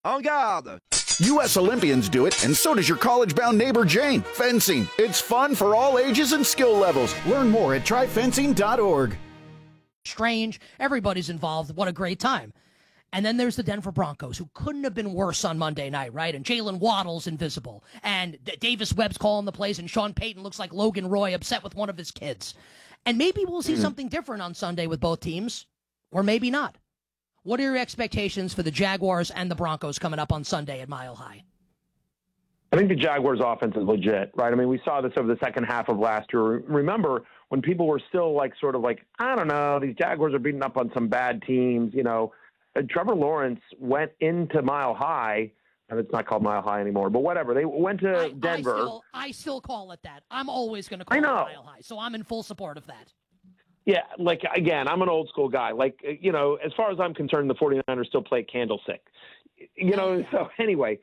En garde! U.S. Olympians do it, and so does your college-bound neighbor Jane. Fencing. It's fun for all ages and skill levels. Learn more at tryfencing.org. Strange. Everybody's involved. What a great time. And then there's the Denver Broncos, who couldn't have been worse on Monday night, right? And Jalen Waddle's invisible. And Davis Webb's calling the plays, and Sean Payton looks like Logan Roy upset with one of his kids. And maybe we'll see something different on Sunday with both teams, or maybe not. What are your expectations for the Jaguars and the Broncos coming up on Sunday at Mile High? I think the Jaguars' offense is legit, right? I mean, we saw this over the second half of last year. Remember when people were still sort of like, I don't know, these Jaguars are beating up on some bad teams, you know. Trevor Lawrence went into Mile High, and it's not called Mile High anymore, but whatever. They went to Denver. I still call it that. I'm always going to call it Mile High, so I'm in full support of that. Yeah, again, I'm an old school guy. As far as I'm concerned, the 49ers still play Candlestick. So anyway,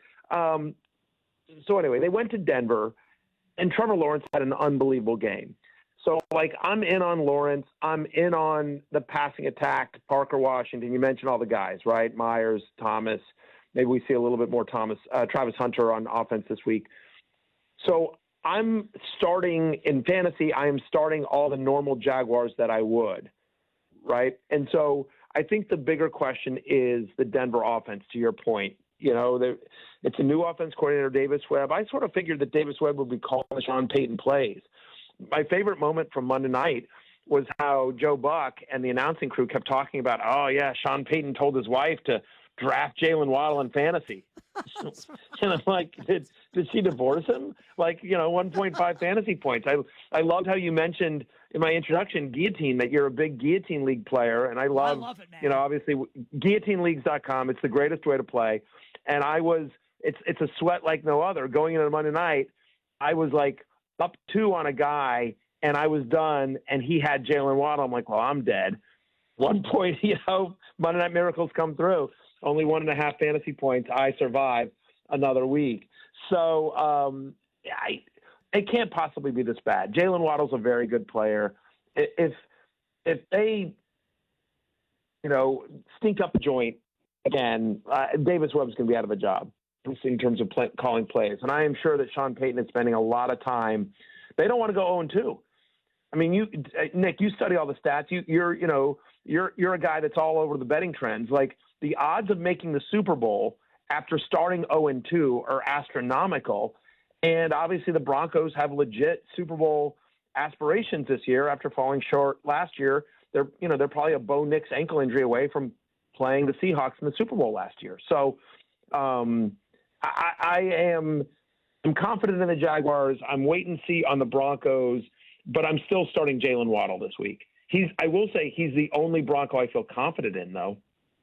they went to Denver, and Trevor Lawrence had an unbelievable game. So, I'm in on Lawrence. I'm in on the passing attack, Parker Washington. You mentioned all the guys, right? Myers, Thomas. Maybe we see a little bit more Travis Hunter on offense this week. So I'm starting in fantasy. I am starting all the normal Jaguars that I would, right? And so I think the bigger question is the Denver offense, to your point. It's a new offense coordinator, Davis Webb. I sort of figured that Davis Webb would be calling the Sean Payton plays. My favorite moment from Monday night was how Joe Buck and the announcing crew kept talking about, oh, yeah, Sean Payton told his wife to draft Jalen Waddle in fantasy. And I'm like, did she divorce him? 1.5 fantasy points. I loved how you mentioned in my introduction, Guillotine, that you're a big Guillotine League player. And I love it, man. Obviously, guillotineleagues.com. It's the greatest way to play. And it's a sweat like no other. Going into Monday night, I was up 2 on a guy, and I was done, and he had Jalen Waddle. I'm like, well, I'm dead. 1 point, Monday Night Miracles come through. Only 1.5 fantasy points. I survive another week. So it can't possibly be this bad. Jalen Waddle's a very good player. If they, stink up a joint again, Davis Webb's going to be out of a job in terms of calling plays. And I am sure that Sean Payton is spending a lot of time. They don't want to go 0-2. I mean, Nick, you study all the stats. You're a guy that's all over the betting trends. The odds of making the Super Bowl after starting 0-2 are astronomical. And obviously the Broncos have legit Super Bowl aspirations this year after falling short last year. They're probably a Bo Nix ankle injury away from playing the Seahawks in the Super Bowl last year. So I'm confident in the Jaguars. I'm wait and see on the Broncos, but I'm still starting Jalen Waddle this week. I will say he's the only Bronco I feel confident in, though.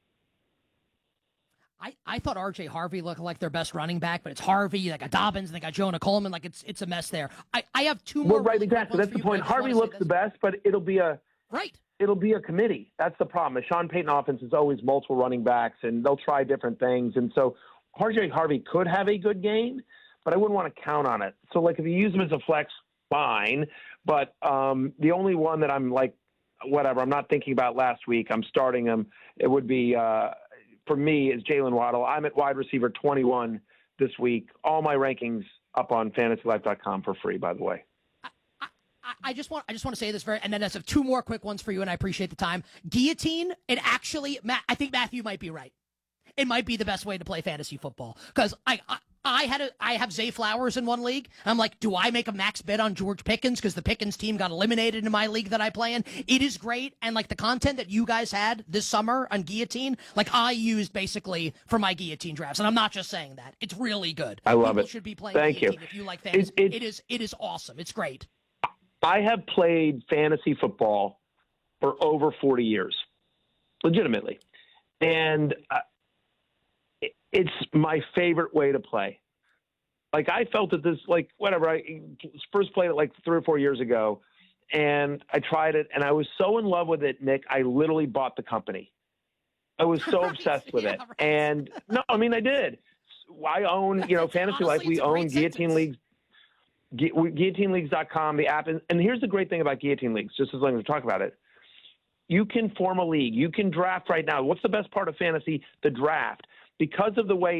I thought R.J. Harvey looked like their best running back, but it's Harvey, they got Dobbins, and they got Jonah Coleman. It's a mess there. I have 2 more. Well, right, exactly. That's the point. Harvey looks the best, but it'll be a committee. That's the problem. The Sean Payton offense is always multiple running backs, and they'll try different things. And so R.J. Harvey could have a good game, but I wouldn't want to count on it. So, if you use him as a flex, fine. But the only one that I'm whatever, I'm not thinking about last week, I'm starting him, it would be for me is Jalen Waddle. I'm at wide receiver 21 this week. All my rankings up on fantasylife.com for free, by the way. I just want to say this and then I have 2 more quick ones for you, and I appreciate the time. Guillotine, I think Matthew might be right. It might be the best way to play fantasy football, because I have Zay Flowers in one league. I'm like, do I make a max bet on George Pickens because the Pickens team got eliminated in my league that I play in? It is great, and the content that you guys had this summer on Guillotine, I used basically for my Guillotine drafts, and I'm not just saying that. It's really good. I love People it. Should be playing Thank Guillotine you. If you like fantasy, it is awesome. It's great. I have played fantasy football for over 40 years, legitimately, and it's my favorite way to play. I felt that this, I first played it 3 or 4 years ago, and I tried it, and I was so in love with it, Nick, I literally bought the company. I was so obsessed with it. Right. And no, I mean, I did. I own, Fantasy Life. We own Guillotine Leagues. GuillotineLeagues.com, the app. And here's the great thing about Guillotine Leagues, just as long as we talk about it. You can form a league. You can draft right now. What's the best part of fantasy? The draft. Because of the way